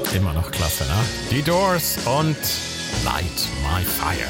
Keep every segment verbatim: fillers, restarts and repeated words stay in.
Immer noch klasse, ne? Die Doors und Light My Fire.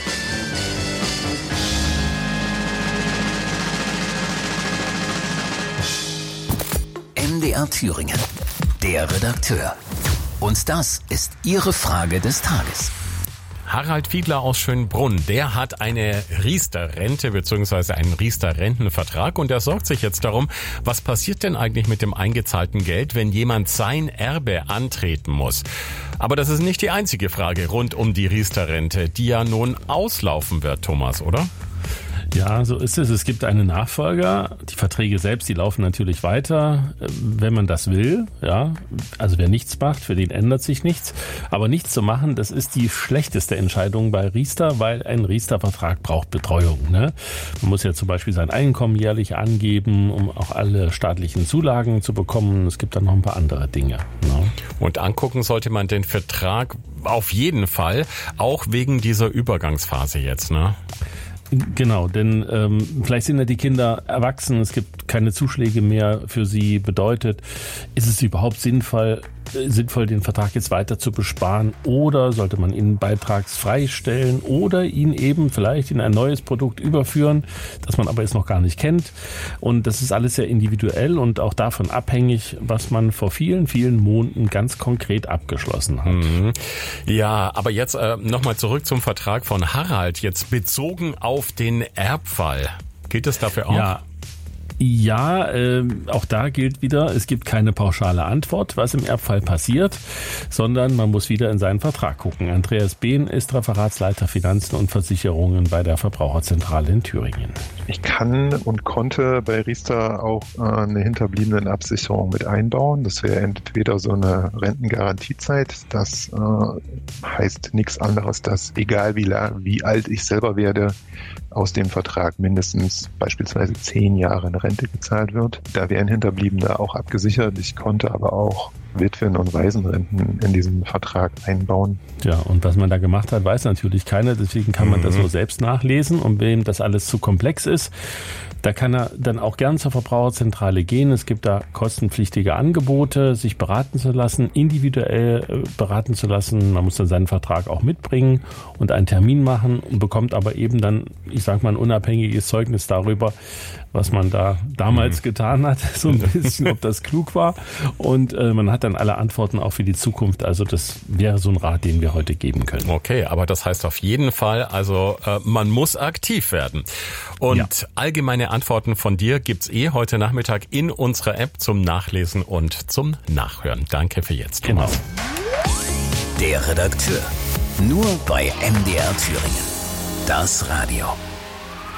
M D R Thüringen, der Redakteur. Und das ist Ihre Frage des Tages. Harald Fiedler aus Schönbrunn, der hat eine Riester-Rente bzw. einen Riester-Rentenvertrag und er sorgt sich jetzt darum, was passiert denn eigentlich mit dem eingezahlten Geld, wenn jemand sein Erbe antreten muss. Aber das ist nicht die einzige Frage rund um die Riester-Rente, die ja nun auslaufen wird, Thomas, oder? Ja, so ist es. Es gibt einen Nachfolger. Die Verträge selbst, die laufen natürlich weiter, wenn man das will. Ja, also wer nichts macht, für den ändert sich nichts. Aber nichts zu machen, das ist die schlechteste Entscheidung bei Riester, weil ein Riester-Vertrag braucht Betreuung. Ne? Man muss ja zum Beispiel sein Einkommen jährlich angeben, um auch alle staatlichen Zulagen zu bekommen. Es gibt dann noch ein paar andere Dinge. Ne? Und angucken sollte man den Vertrag auf jeden Fall, auch wegen dieser Übergangsphase jetzt, ne? Genau, denn ähm, vielleicht sind ja die Kinder erwachsen, es gibt keine Zuschläge mehr für sie. Bedeutet, ist es überhaupt sinnvoll, äh, sinnvoll, den Vertrag jetzt weiter zu besparen, oder sollte man ihn beitragsfrei stellen oder ihn eben vielleicht in ein neues Produkt überführen, das man aber jetzt noch gar nicht kennt. Und das ist alles sehr individuell und auch davon abhängig, was man vor vielen, vielen Monaten ganz konkret abgeschlossen hat. Mhm. Ja, aber jetzt äh, nochmal zurück zum Vertrag von Harald, jetzt bezogen auf auf den Erbfall. Gilt das dafür auch? Ja. Ja, äh, auch da gilt wieder, es gibt keine pauschale Antwort, was im Erbfall passiert, sondern man muss wieder in seinen Vertrag gucken. Andreas Behn ist Referatsleiter Finanzen und Versicherungen bei der Verbraucherzentrale in Thüringen. Ich kann und konnte bei Riester auch äh, eine Hinterbliebenenabsicherung mit einbauen. Das wäre entweder so eine Rentengarantiezeit, das äh, heißt nichts anderes, dass egal wie, wie alt ich selber werde, aus dem Vertrag mindestens beispielsweise zehn Jahre eine Rente gezahlt wird. Da wären Hinterbliebene auch abgesichert. Ich konnte aber auch Witwen- und Waisenrenten in diesen Vertrag einbauen. Ja, und was man da gemacht hat, weiß natürlich keiner. Deswegen kann man mhm. das nur selbst nachlesen. Und wem das alles zu komplex ist, da kann er dann auch gern zur Verbraucherzentrale gehen. Es gibt da kostenpflichtige Angebote, sich beraten zu lassen, individuell beraten zu lassen. Man muss dann seinen Vertrag auch mitbringen und einen Termin machen und bekommt aber eben dann, ich sag mal, ein unabhängiges Zeugnis darüber, was man da damals mhm. getan hat, so ein bisschen, ob das klug war. Und äh, man hat dann alle Antworten auch für die Zukunft. Also das wäre so ein Rat, den wir heute geben können. Okay, aber das heißt auf jeden Fall, also äh, man muss aktiv werden. Und ja. allgemeine Antworten von dir gibt's eh heute Nachmittag in unserer App zum Nachlesen und zum Nachhören. Danke für jetzt, Thomas. Genau. Der Redakteur. Nur bei M D R Thüringen. Das Radio.